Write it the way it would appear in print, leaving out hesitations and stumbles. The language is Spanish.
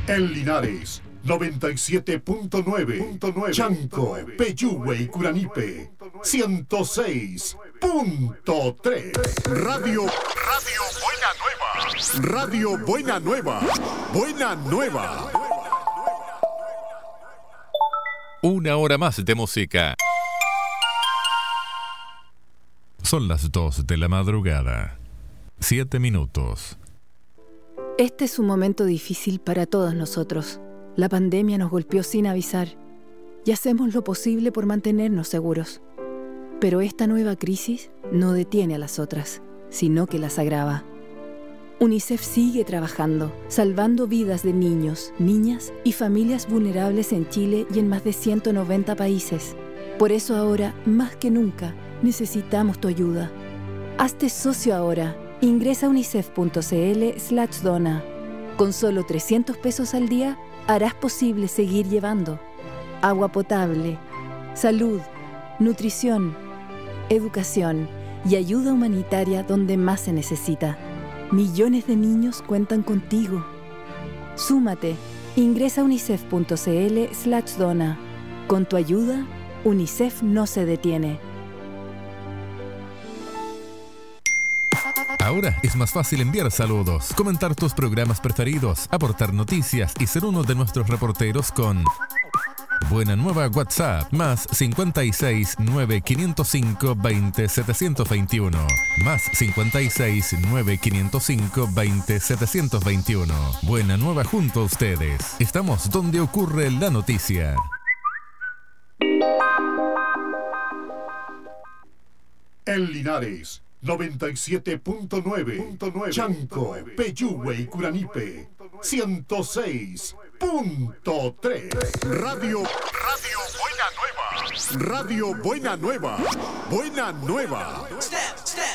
En Linares, 97.9. Chanco, Peyúgue y Curanipe, 106.3. Radio Buena Nueva. Radio Buena Nueva. Buena Nueva. Una hora más de música. Son las 2 de la madrugada. 7 minutos. Este es un momento difícil para todos nosotros. La pandemia nos golpeó sin avisar y hacemos lo posible por mantenernos seguros. Pero esta nueva crisis no detiene a las otras, sino que las agrava. UNICEF sigue trabajando, salvando vidas de niños, niñas y familias vulnerables en Chile y en más de 190 países. Por eso ahora, más que nunca, necesitamos tu ayuda. Hazte socio ahora. Ingresa a unicef.cl/dona. Con solo 300 pesos al día, harás posible seguir llevando agua potable, salud, nutrición, educación y ayuda humanitaria donde más se necesita. Millones de niños cuentan contigo. Súmate. Ingresa a unicef.cl/dona. Con tu ayuda, UNICEF no se detiene. Ahora es más fácil enviar saludos, comentar tus programas preferidos, aportar noticias y ser uno de nuestros reporteros con Buena Nueva WhatsApp más 56 9 505 20 721 más 56 9 505 20 721. Buena Nueva junto a ustedes. Estamos donde ocurre la noticia. En Linares, 97.9. Chanco, Peyúgue y Curanipe, 106.3. Radio Buena Nueva. Radio Buena Nueva. Buena Nueva. Step.